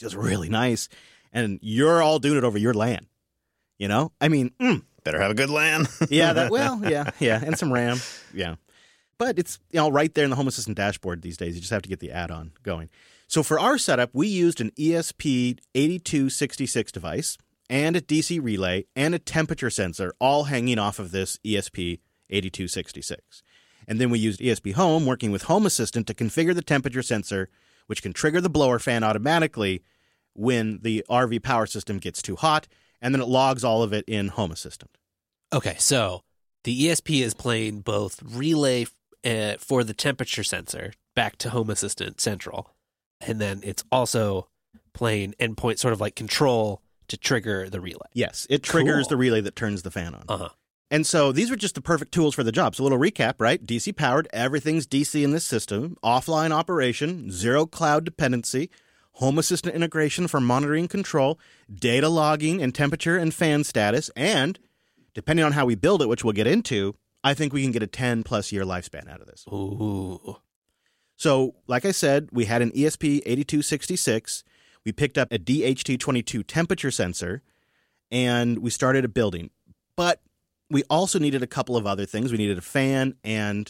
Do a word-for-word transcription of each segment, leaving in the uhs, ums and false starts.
just really nice. And you're all doing it over your LAN. You know? I mean, mm. Better have a good LAN. yeah, that, well, yeah, yeah, and some RAM. Yeah. But it's, you know, right there in the Home Assistant dashboard these days. You just have to get the add-on going. So for our setup, we used an E S P eighty-two sixty-six device and a D C relay and a temperature sensor all hanging off of this E S P eighty-two sixty-six. And then we used E S P Home working with Home Assistant to configure the temperature sensor, which can trigger the blower fan automatically when the R V power system gets too hot, and then it logs all of it in Home Assistant. Okay, so the E S P is playing both relay uh, for the temperature sensor back to Home Assistant Central, and then it's also playing endpoint sort of like control to trigger the relay. Yes, it triggers Cool. the relay that turns the fan on. Uh-huh. And so these were just the perfect tools for the job. So a little recap, right? D C powered, everything's D C in this system, offline operation, zero cloud dependency, Home Assistant integration for monitoring control, data logging and temperature and fan status, and depending on how we build it, which we'll get into, I think we can get a ten plus year lifespan out of this. Ooh. So, like I said, we had an E S P eighty-two sixty-six. We picked up a D H T twenty-two temperature sensor, and we started a building. But we also needed a couple of other things. We needed a fan, and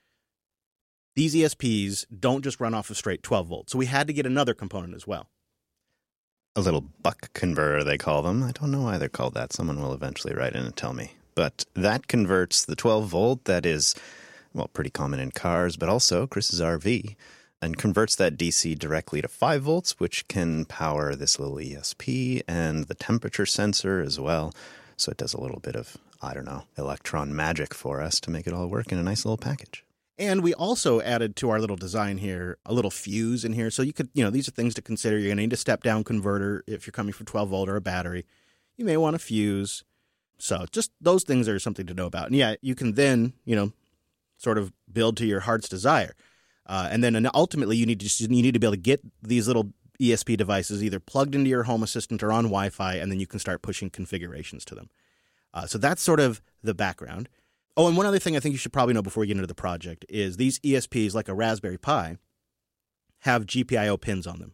these E S Ps don't just run off of straight twelve volts. So we had to get another component as well. A little buck converter, they call them. I don't know why they're called that. Someone will eventually write in and tell me. But that converts the twelve volt that is, well, pretty common in cars, but also Chris's R V, and converts that D C directly to five volts, which can power this little E S P and the temperature sensor as well. So it does a little bit of, I don't know, electron magic for us to make it all work in a nice little package. And we also added to our little design here a little fuse in here. So you could, you know, these are things to consider. You're going to need a step-down converter if you're coming from twelve volt or a battery. You may want a fuse. So just those things are something to know about. And yeah, you can then, you know, sort of build to your heart's desire. Uh, and then ultimately you need to you need to be able to get these little E S P devices either plugged into your Home Assistant or on Wi-Fi, and then you can start pushing configurations to them. Uh, so that's sort of the background. Oh, and one other thing I think you should probably know before we get into the project is these E S Ps, like a Raspberry Pi, have G P I O pins on them.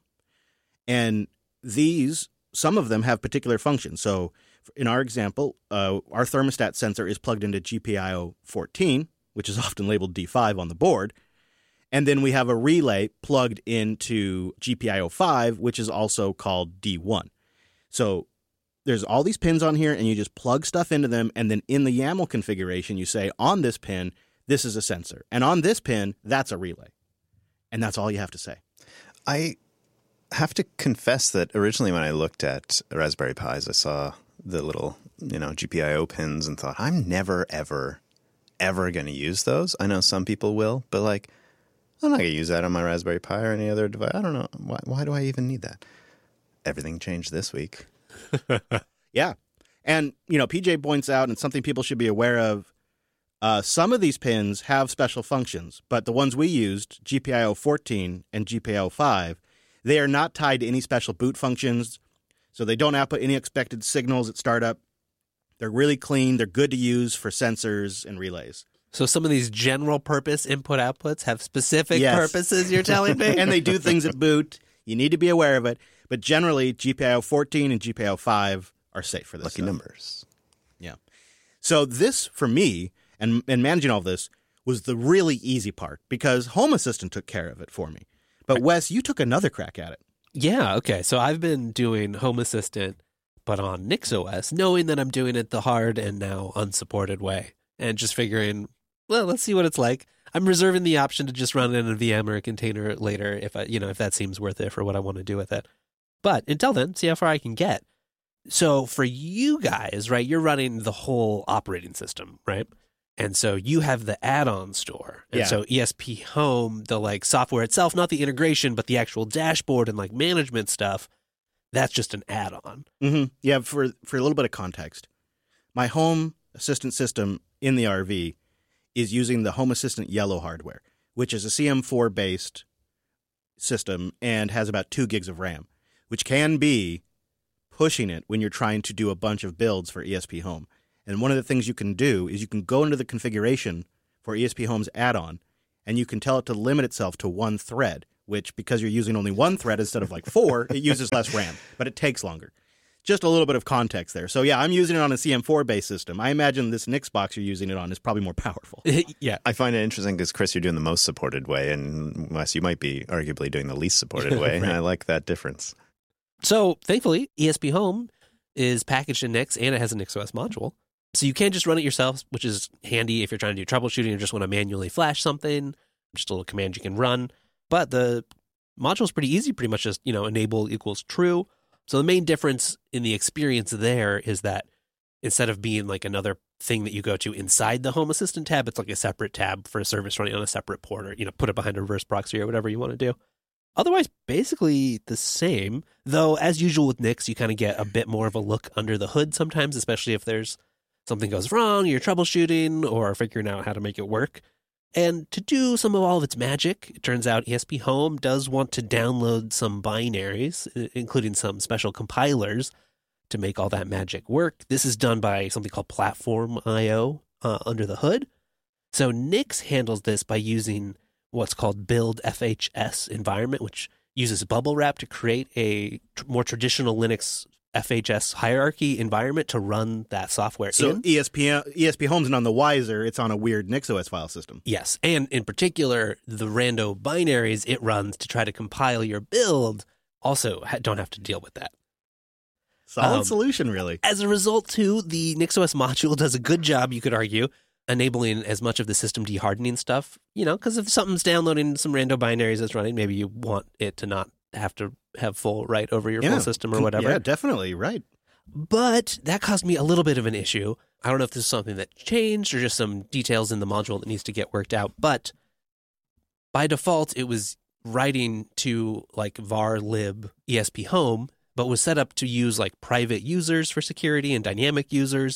And these, some of them have particular functions. So in our example, uh, our thermostat sensor is plugged into G P I O fourteen, which is often labeled D five on the board. And then we have a relay plugged into G P I O five, which is also called D one. So there's all these pins on here, and you just plug stuff into them, and then in the YAML configuration, you say, on this pin, this is a sensor. And on this pin, that's a relay. And that's all you have to say. I have to confess that originally when I looked at Raspberry Pis, I saw the little, you know, G P I O pins and thought, I'm never, ever, ever going to use those. I know some people will, but like, I'm not going to use that on my Raspberry Pi or any other device. I don't know. Why, why do I even need that? Everything changed this week. Yeah. And, you know, P J points out, and something people should be aware of, uh, some of these pins have special functions, but the ones we used, G P I O fourteen and G P I O five, they are not tied to any special boot functions, so they don't output any expected signals at startup. They're really clean. They're good to use for sensors and relays. So some of these general purpose input outputs have specific Yes. purposes, you're telling me? And they do things at boot. You need to be aware of it. But generally, G P I O fourteen and G P I O five are safe for this Lucky stuff. numbers. Yeah. So this, for me, and, and managing all this, was the really easy part because Home Assistant took care of it for me. But Wes, you took another crack at it. Yeah, okay. So I've been doing Home Assistant, but on NixOS, knowing that I'm doing it the hard and now unsupported way, and just figuring, well, let's see what it's like. I'm reserving the option to just run it in a V M or a container later if I, you know, if that seems worth it for what I want to do with it. But until then, see how far I can get. So for you guys, right, you're running the whole operating system, right? And so you have the add-on store. And Yeah. so E S P Home, the like software itself, not the integration, but the actual dashboard and like management stuff, that's just an add-on. Mm-hmm. Yeah, for, for a little bit of context, my Home Assistant system in the R V is using the Home Assistant Yellow hardware, which is a C M four based system and has about two gigs of RAM, which can be pushing it when you're trying to do a bunch of builds for E S P Home. And one of the things you can do is you can go into the configuration for E S P Home's add-on, and you can tell it to limit itself to one thread, which because you're using only one thread instead of like four, it uses less RAM, but it takes longer. Just a little bit of context there. So yeah, I'm using it on a C M four based system. I imagine this Nix box you're using it on is probably more powerful. Yeah. I find it interesting because, Chris, you're doing the most supported way, and Wes, you might be arguably doing the least supported way. Right. I like that difference. So thankfully, E S P Home is packaged in Nix, and it has a NixOS module. So you can just run it yourself, which is handy if you're trying to do troubleshooting or just want to manually flash something. Just a little command you can run. But the module is pretty easy, pretty much just, you know, enable equals true. So the main difference in the experience there is that instead of being like another thing that you go to inside the Home Assistant tab, it's like a separate tab for a service running on a separate port, or, you know, put it behind a reverse proxy or whatever you want to do. Otherwise, basically the same, though as usual with Nix, you kind of get a bit more of a look under the hood sometimes, especially if there's something goes wrong, you're troubleshooting or figuring out how to make it work. And to do some of all of its magic, it turns out E S P Home does want to download some binaries, including some special compilers to make all that magic work. This is done by something called Platform I O uh, under the hood. So Nix handles this by using what's called Build F H S environment, which uses bubble wrap to create a tr- more traditional Linux F H S hierarchy environment to run that software So in. E S P E S P Home's not on the Wiser, it's on a weird NixOS file system. Yes, and in particular, the rando binaries it runs to try to compile your build also ha- don't have to deal with that. Solid Um, solution, really. As a result, too, the NixOS module does a good job, you could argue, enabling as much of the system dehardening stuff, you know, because if something's downloading some rando binaries that's running, maybe you want it to not have to have full write over your Yeah. full system or whatever. Yeah, definitely, right. But that caused me a little bit of an issue. I don't know if this is something that changed or just some details in the module that needs to get worked out. But by default, it was writing to like var lib E S P Home, but was set up to use like private users for security and dynamic users.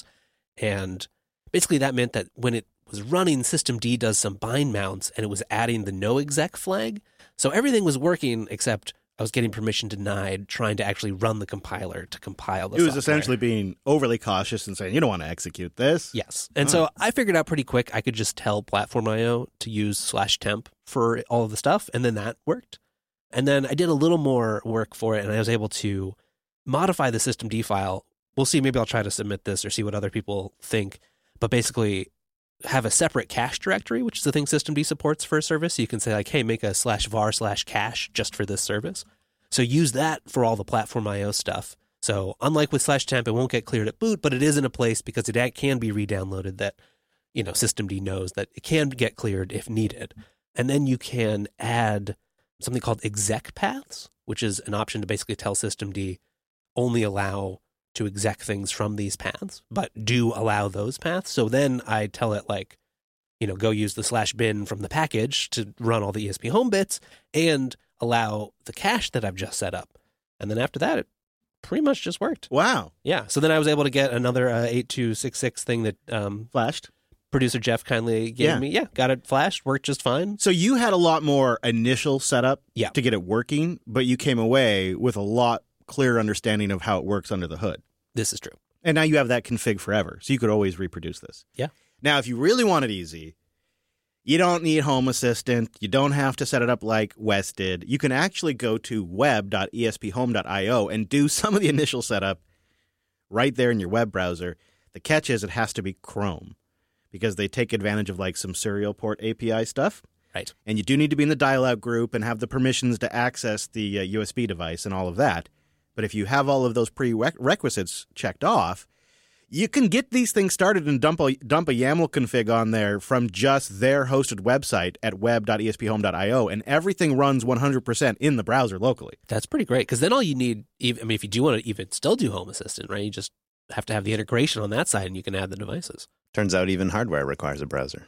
And basically that meant that when it was running, systemd does some bind mounts and it was adding the no exec flag. So everything was working except I was getting permission denied trying to actually run the compiler to compile the It was software. essentially being overly cautious and saying, you don't want to execute this. Yes. And Oh. so I figured out pretty quick I could just tell Platform I O to use slash temp for all of the stuff, and then that worked. And then I did a little more work for it, and I was able to modify the systemd file. We'll see, maybe I'll try to submit this or see what other people think, but basically have a separate cache directory, which is the thing systemd supports for a service. So you can say like, hey, make a slash var slash cache just for this service. So use that for all the Platform I O stuff. So unlike with slash temp, it won't get cleared at boot, but it is in a place because it can be re-downloaded that, you know, systemd knows that it can get cleared if needed. And then you can add something called exec paths, which is an option to basically tell systemd only allow to exec things from these paths, but do allow those paths. So then I tell it like, you know, go use the slash bin from the package to run all the E S P Home bits and allow the cache that I've just set up. And then after that, it pretty much just worked. Wow. Yeah. So then I was able to get another uh, eight two six six thing that um, Flashed. producer Jeff kindly gave Yeah. me. Yeah. Got it flashed, worked just fine. So you had a lot more initial setup Yeah. to get it working, but you came away with a lot clearer understanding of how it works under the hood. This is true. And now you have that config forever, so you could always reproduce this. Yeah. Now, if you really want it easy, you don't need Home Assistant. You don't have to set it up like Wes did. You can actually go to web dot E S P home dot I O and do some of the initial setup right there in your web browser. The catch is it has to be Chrome because they take advantage of like some serial port A P I stuff. Right. And you do need to be in the dial-out group and have the permissions to access the uh, U S B device and all of that. But if you have all of those prerequisites checked off, you can get these things started and dump a, dump a YAML config on there from just their hosted website at web dot E S P home dot I O, and everything runs one hundred percent in the browser locally. That's pretty great because then all you need, even, I mean, if you do want to even still do Home Assistant, right, you just have to have the integration on that side and you can add the devices. Turns out even hardware requires a browser.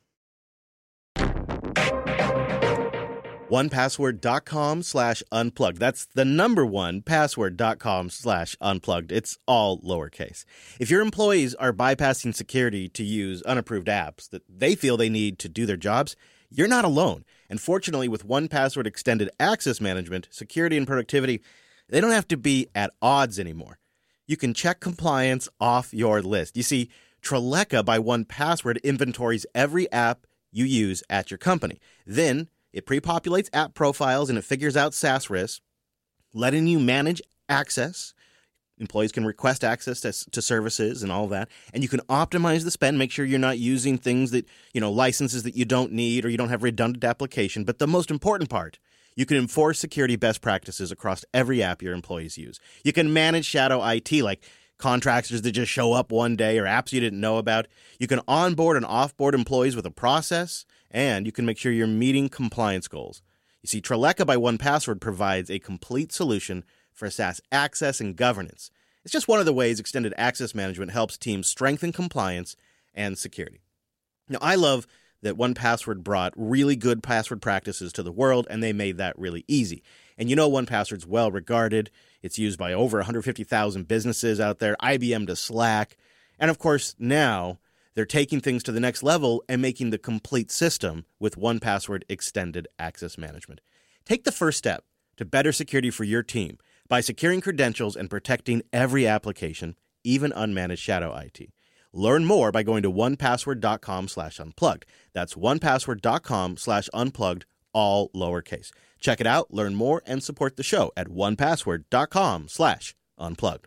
one password dot com slash unplugged. That's the number one, password dot com slash unplugged. It's all lowercase. If your employees are bypassing security to use unapproved apps that they feel they need to do their jobs, you're not alone. And fortunately, with one Password Extended Access Management, security and productivity, they don't have to be at odds anymore. You can check compliance off your list. You see, Treleka by one Password inventories every app you use at your company. Then It pre-populates app profiles and it figures out SaaS risks, letting you manage access. Employees can request access to, to services and all that. And you can optimize the spend, make sure you're not using things that, you know, licenses that you don't need or you don't have redundant application. But the most important part, you can enforce security best practices across every app your employees use. You can manage shadow I T, like contractors that just show up one day or apps you didn't know about. You can onboard and offboard employees with a process, and you can make sure you're meeting compliance goals. You see, Treleka by one Password provides a complete solution for SaaS access and governance. It's just one of the ways extended access management helps teams strengthen compliance and security. Now, I love that one Password brought really good password practices to the world, and they made that really easy. And you know one Password's well regarded. It's used by over one hundred fifty thousand businesses out there, I B M to Slack. And of course, now they're taking things to the next level and making the complete system with one Password extended access management. Take the first step to better security for your team by securing credentials and protecting every application, even unmanaged shadow I T. Learn more by going to onepassword.com slash unplugged. That's onepassword.com slash unplugged, all lowercase. Check it out, learn more, and support the show at onepassword.com slash unplugged.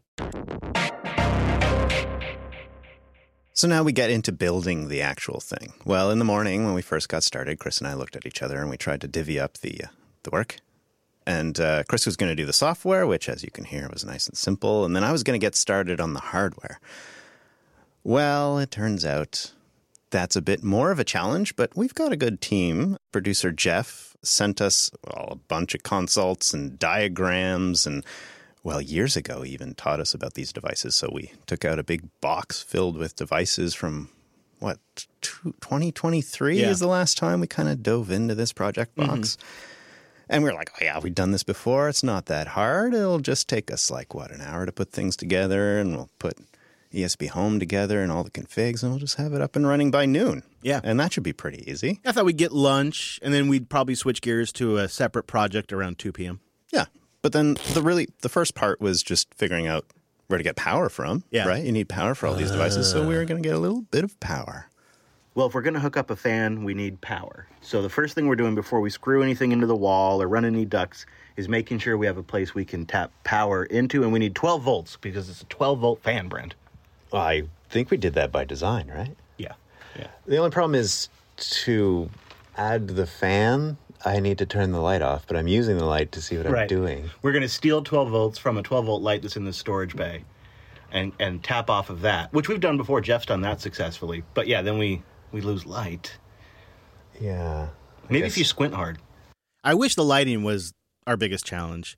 So now we get into building the actual thing. Well, in the morning when we first got started, Chris and I looked at each other and we tried to divvy up the uh, the work. And uh, Chris was going to do the software, which, as you can hear, was nice and simple. And then I was going to get started on the hardware. Well, it turns out that's a bit more of a challenge, but we've got a good team. Producer Jeff sent us well, a bunch of consults and diagrams and, well, years ago even taught us about these devices. So we took out a big box filled with devices from, what, twenty twenty-three yeah. is the last time we kind of dove into this project box. Mm-hmm. And we were like, oh, yeah, we've done this before. It's not that hard. It'll just take us like, what, an hour to put things together, and we'll put E S P Home together and all the configs, and we'll just have it up and running by noon. Yeah. And that should be pretty easy. I thought we'd get lunch, and then we'd probably switch gears to a separate project around two p.m. Yeah. But then the really the first part was just figuring out where to get power from, yeah. right? You need power for all these uh. devices, so we were going to get a little bit of power. Well, if we're going to hook up a fan, we need power. So the first thing we're doing before we screw anything into the wall or run any ducts is making sure we have a place we can tap power into, and we need twelve volts because it's a twelve-volt fan, Brent. Well, I think we did that by design, right? Yeah. yeah. The only problem is to add the fan, I need to turn the light off, but I'm using the light to see what right. I'm doing. We're going to steal twelve volts from a twelve-volt light that's in the storage bay and, and tap off of that, which we've done before. Jeff's done that successfully. But yeah, then we... we lose light. Yeah. I Maybe guess. if you squint hard. I wish the lighting was our biggest challenge.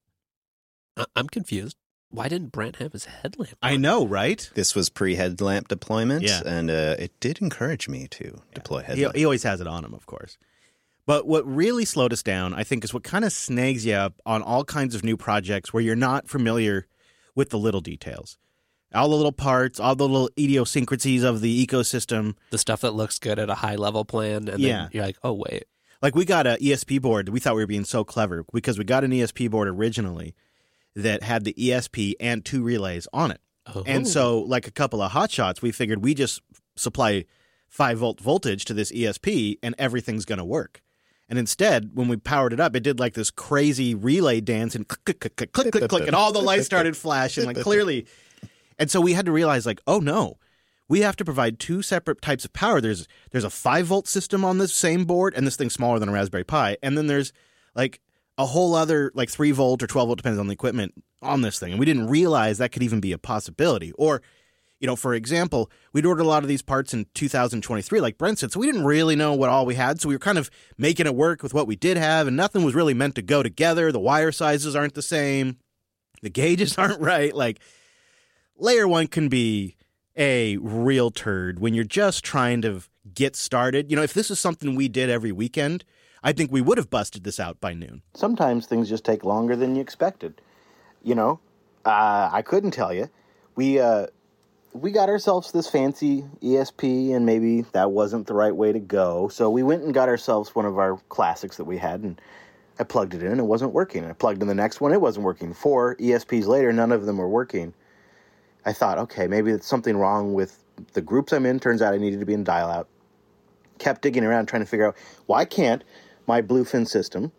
I'm confused. Why didn't Brent have his headlamp on? I know, right? This was pre-headlamp deployment, yeah. and uh, it did encourage me to yeah. deploy headlamp. He, he always has it on him, of course. But what really slowed us down, I think, is what kind of snags you up on all kinds of new projects where you're not familiar with the little details. All the little parts, all the little idiosyncrasies of the ecosystem. The stuff that looks good at a high-level plan, and yeah. then you're like, oh, wait. Like, we got an E S P board. We thought we were being so clever because we got an E S P board originally that had the E S P and two relays on it. Oh. And so, like a couple of hotshots, we figured we just supply five-volt voltage to this E S P, and everything's going to work. And instead, when we powered it up, it did like this crazy relay dance and click, click, click, click, click, click, click, and all the lights started flashing, like clearly... And so we had to realize, like, oh, no, we have to provide two separate types of power. There's there's a five-volt system on this same board, and this thing's smaller than a Raspberry Pi. And then there's, like, a whole other, like, three-volt or twelve-volt, depends on the equipment, on this thing. And we didn't realize that could even be a possibility. Or, you know, for example, we'd ordered a lot of these parts in two thousand twenty-three, like Brent said, so we didn't really know what all we had. So we were kind of making it work with what we did have, and nothing was really meant to go together. The wire sizes aren't the same. The gauges aren't right. Like... Layer one can be a real turd when you're just trying to get started. You know, if this is something we did every weekend, I think we would have busted this out by noon. Sometimes things just take longer than you expected. You know, uh, I couldn't tell you. We uh, we got ourselves this fancy E S P, and maybe that wasn't the right way to go. So we went and got ourselves one of our classics that we had, and I plugged it in, and it wasn't working. I plugged in the next one, it wasn't working. Four E S Ps later, none of them were working. I thought, okay, maybe it's something wrong with the groups I'm in. Turns out I needed to be in dial-out. Kept digging around trying to figure out, why can't my Bluefin system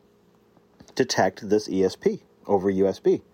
detect this E S P over U S B.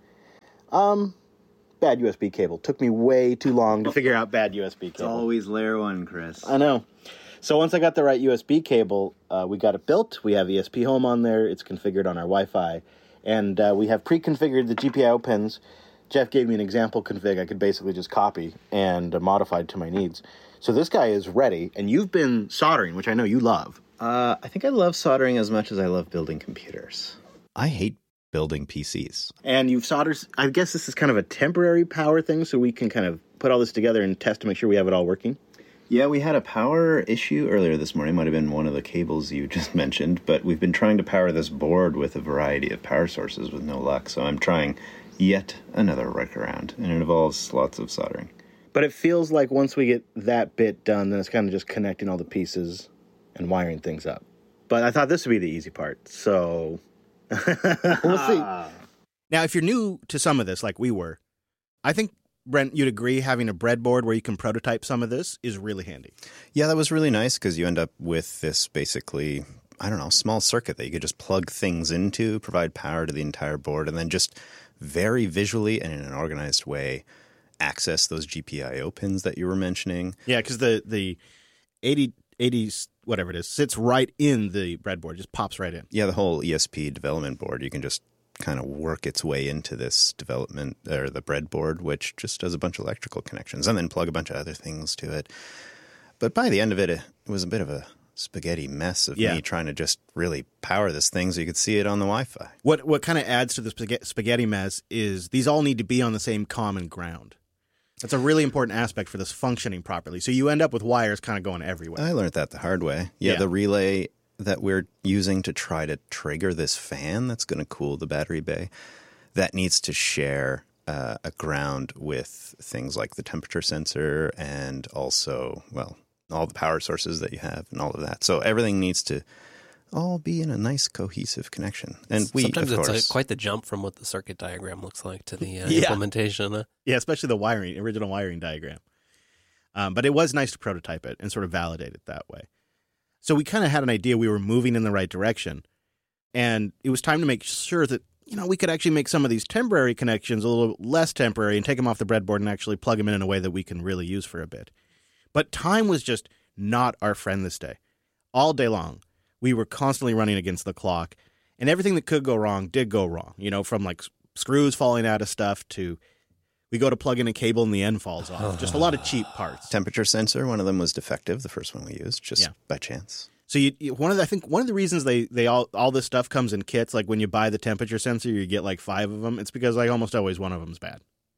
Um, bad U S B cable. Took me way too long to figure out bad U S B cable. It's always layer one, Chris. I know. So once I got the right U S B cable, uh, we got it built. We have E S P Home on there. It's configured on our Wi-Fi. And uh, we have pre-configured the G P I O pins. Jeff gave me an example config I could basically just copy and uh, modify to my needs. So this guy is ready, and you've been soldering, which I know you love. Uh, I think I love soldering as much as I love building computers. I hate building P Cs. And you've soldered, I guess this is kind of a temporary power thing, so we can kind of put all this together and test to make sure we have it all working. Yeah, we had a power issue earlier this morning. Might have been one of the cables you just mentioned, but we've been trying to power this board with a variety of power sources with no luck. So I'm trying yet another workaround, and it involves lots of soldering. But it feels like once we get that bit done, then it's kind of just connecting all the pieces and wiring things up. But I thought this would be the easy part, so we'll see. Now, if you're new to some of this, like we were, I think, Brent, you'd agree having a breadboard where you can prototype some of this is really handy. Yeah, that was really nice because you end up with this basically, I don't know, small circuit that you could just plug things into, provide power to the entire board, and then just very visually and in an organized way access those G P I O pins that you were mentioning. Yeah, because the, the eighty, eighties, whatever it is, sits right in the breadboard, just pops right in. Yeah, the whole E S P development board, you can just kind of work its way into this development, or the breadboard, which just does a bunch of electrical connections and then plug a bunch of other things to it. But by the end of it, it was a bit of a spaghetti mess of yeah. me trying to just really power this thing so you could see it on the Wi-Fi. What what kind of adds to the spaghetti, spaghetti mess is these all need to be on the same common ground. That's a really important aspect for this functioning properly. So you end up with wires kind of going everywhere. I learned that the hard way. Yeah, yeah. the relay that we're using to try to trigger this fan that's going to cool the battery bay, that needs to share uh, a ground with things like the temperature sensor and also, well, all the power sources that you have and all of that. So everything needs to all be in a nice cohesive connection. And we, Sometimes of it's course, a, quite the jump from what the circuit diagram looks like to the uh, Yeah. implementation. Uh, Yeah, especially the wiring, original wiring diagram. Um, but it was nice to prototype it and sort of validate it that way. So we kind of had an idea we were moving in the right direction. And it was time to make sure that, you know, we could actually make some of these temporary connections a little less temporary and take them off the breadboard and actually plug them in in a way that we can really use for a bit. But time was just not our friend this day. All day long, we were constantly running against the clock. And everything that could go wrong did go wrong, you know, from like screws falling out of stuff to we go to plug in a cable and the end falls off. Just a lot of cheap parts. temperature sensor, one of them was defective, the first one we used, just Yeah. by chance. So you, you one of the, I think one of the reasons they, they all all this stuff comes in kits, like when you buy the temperature sensor, you get like five of them. It's because like almost always one of them's bad. At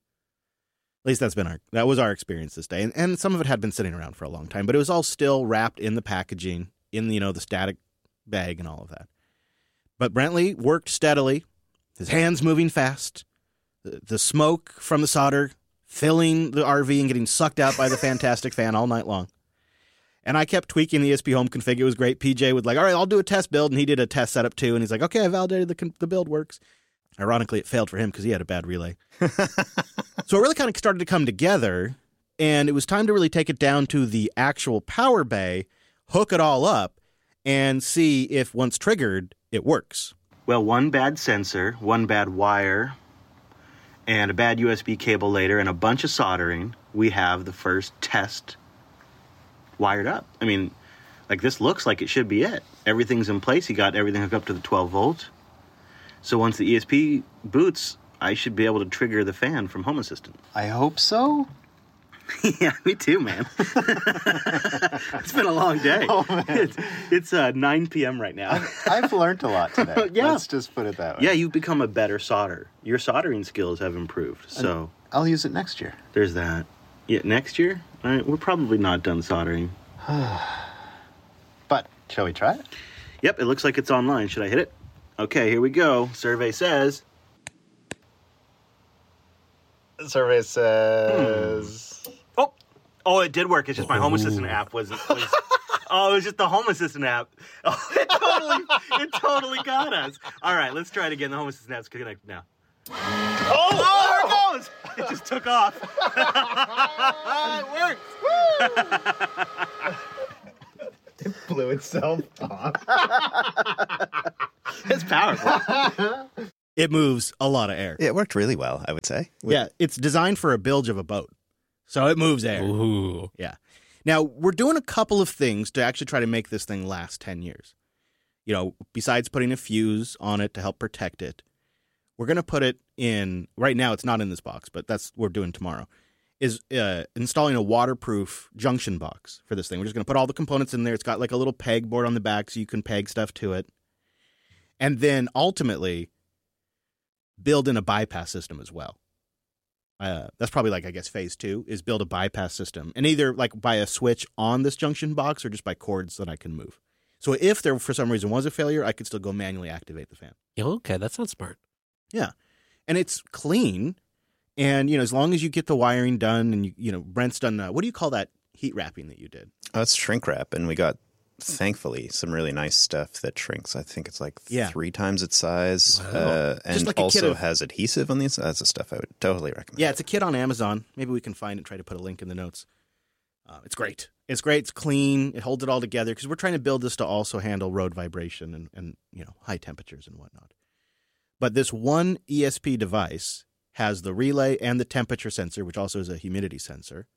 least that's been our that was our experience this day, and and some of it had been sitting around for a long time, but it was all still wrapped in the packaging, in the, you know the static bag and all of that. But Brentley worked steadily, his hands moving fast, the, the smoke from the solder filling the R V and getting sucked out by the fantastic fan all night long. And I kept tweaking the E S P Home config. It was great. P J would like, all right, I'll do a test build. And he did a test setup too. And he's like, okay, I validated the, the build works. Ironically, it failed for him because he had a bad relay. So it really kind of started to come together. And it was time to really take it down to the actual power bay, hook it all up, and see if once triggered, it works. Well, one bad sensor, one bad wire, and a bad U S B cable later, and a bunch of soldering, we have the first test wired up. I mean, like this looks like it should be it. Everything's in place. He got everything hooked up to the twelve volts. So once the E S P boots, I should be able to trigger the fan from Home Assistant. I hope so. Yeah, me too, man. It's been a long day. Oh, man. It's, it's uh, nine p.m. right now. I've learned a lot today. Yeah. Let's just put it that way. Yeah, you've become a better solder. Your soldering skills have improved. So I'll use it next year. there's that. Yeah, next year, all right, we're probably not done soldering. But shall we try it? Yep, it looks like it's online. Should I hit it? Okay, here we go. Survey says... The survey says... Oh, oh, it did work. It's just my Home Assistant app was... was oh, it was just the Home Assistant app. Oh, it totally, it totally got us. All right, let's try it again. The Home Assistant app's connected now. Oh, oh, there it goes. It just took off. It worked. blew itself off. It's powerful. It moves a lot of air. It worked really well, I would say. Yeah, it's designed for a bilge of a boat. So it moves air. Ooh. Yeah. Now, we're doing a couple of things to actually try to make this thing last ten years. You know, besides putting a fuse on it to help protect it, we're going to put it in, right now it's not in this box, but that's what we're doing tomorrow, is uh, installing a waterproof junction box for this thing. We're just going to put all the components in there. It's got like a little peg board on the back so you can peg stuff to it. And then ultimately build in a bypass system as well. Uh, that's probably like, I guess, phase two is build a bypass system, and either like by a switch on this junction box or just by cords that I can move. So if there for some reason was a failure, I could still go manually activate the fan. Yeah, okay, that sounds smart. Yeah. And it's clean. And, you know, as long as you get the wiring done and, you, you know, Brent's done, uh, what do you call that heat wrapping that you did? Oh, it's shrink wrap, and we got, thankfully, some really nice stuff that shrinks. I think it's like Yeah. three times its size, Wow. uh, and Just like a kit also of- has adhesive on these. That's the stuff I would totally recommend. Yeah, it's a kit on Amazon. Maybe we can find it and try to put a link in the notes. Uh, it's great. It's great. It's clean. It holds it all together because we're trying to build this to also handle road vibration and, and, you know, high temperatures and whatnot. But this one E S P device has the relay and the temperature sensor, which also is a humidity sensor.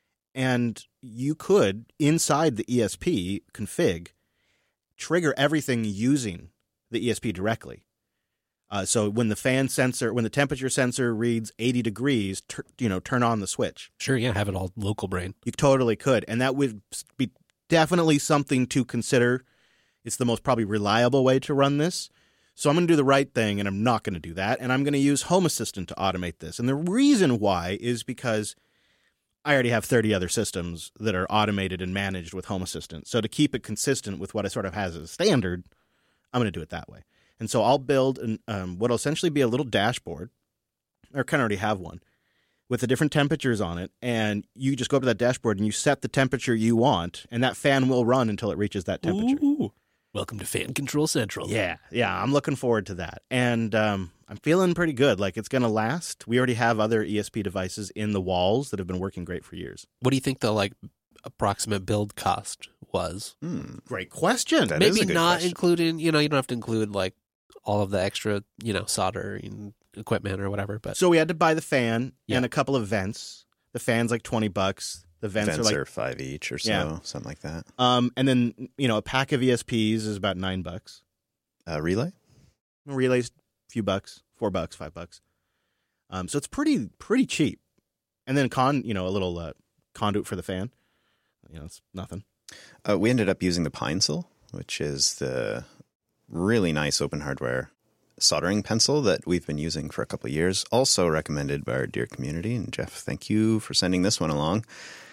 And you could, inside the E S P config, trigger everything using the E S P directly. Uh, so when the fan sensor, when the temperature sensor reads eighty degrees, tur- you know, turn on the switch. Sure, yeah, have it all local brain. You totally could. And that would be definitely something to consider. It's the most probably reliable way to run this. So I'm going to do the right thing, and I'm not going to do that. And I'm going to use Home Assistant to automate this. And the reason why is because I already have thirty other systems that are automated and managed with Home Assistant. So to keep it consistent with what I sort of has as a standard, I'm going to do it that way. And so I'll build an, um, what will essentially be a little dashboard, or kind of already have one, with the different temperatures on it. And you just go up to that dashboard and you set the temperature you want, and that fan will run until it reaches that temperature. Ooh. Welcome to Fan Control Central. Yeah, yeah, I'm looking forward to that. And um, I'm feeling pretty good. Like, it's going to last. We already have other E S P devices in the walls that have been working great for years. What do you think the like approximate build cost was? Hmm. Great question. That is Maybe a good not question. including, you know, you don't have to include like all of the extra, you know, soldering equipment or whatever, but So we had to buy the fan Yeah. and a couple of vents. The fan's like twenty bucks. The vents, Vents are like, are five each or so, Yeah. something like that. um, and then, you know, a pack of E S Ps is about nine bucks. Uh, relay? Relays, a few bucks, four bucks, five bucks. Um, so it's pretty, pretty cheap. And then con, you know, a little uh, conduit for the fan. You know, it's nothing. Uh, we ended up using the Pinesil, which is the really nice open hardware soldering pencil that we've been using for a couple of years. Also recommended by our dear community. And Jeff, thank you for sending this one along.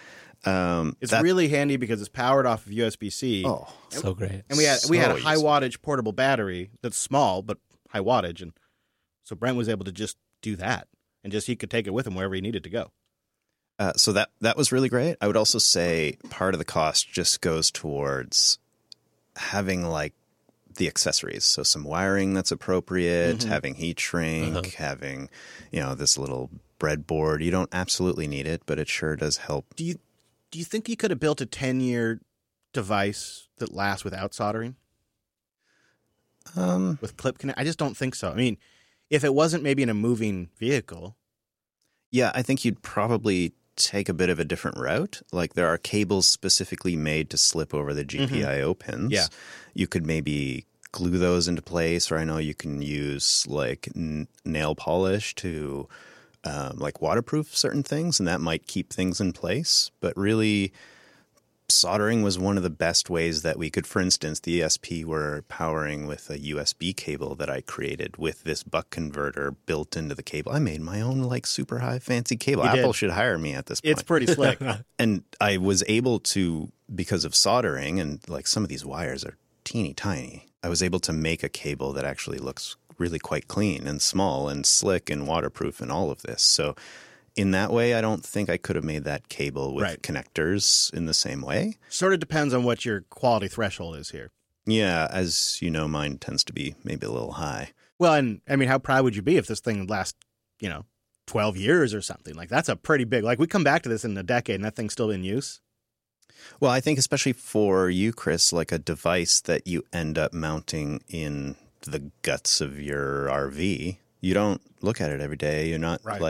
Um, It's that- really handy because it's powered off of U S B C. oh, so great. And we had we had a so high useful. wattage portable battery that's small but high wattage, and so Brent was able to just do that, and just he could take it with him wherever he needed to go. Uh, so that that was really great. I would also say part of the cost just goes towards having like the accessories. So some wiring that's appropriate, Mhm. having heat shrink, Uh-huh. having, you know, this little breadboard. You don't absolutely need it, but it sure does help. Do you do you think you could have built a ten year device that lasts without soldering Um, with clip connect? I just don't think so. I mean, if it wasn't maybe in a moving vehicle, yeah, I think you'd probably take a bit of a different route. Like there are cables specifically made to slip over the G P I O pins. Yeah. You could maybe glue those into place, or I know you can use like n- nail polish to um, like waterproof certain things, and that might keep things in place. But really, soldering was one of the best ways that we could. For instance, the E S P we're powering with a U S B cable that I created with this buck converter built into the cable. I made my own like super high fancy cable. You did. Apple should hire me at this point. it's pretty slick. And I was able to, because of soldering, and like some of these wires are teeny tiny, I was able to make a cable that actually looks really quite clean and small and slick and waterproof and all of this. So in that way, I don't think I could have made that cable with Right. connectors in the same way. Sort of depends on what your quality threshold is here. Yeah, as you know, mine tends to be maybe a little high. Well, and I mean, how proud would you be if this thing lasts, you know, twelve years or something? Like, that's a pretty big, like, we come back to this in a decade and that thing's still in use. Well, I think especially for you, Chris, like a device that you end up mounting in the guts of your R V, you don't look at it every day. You're not Right. like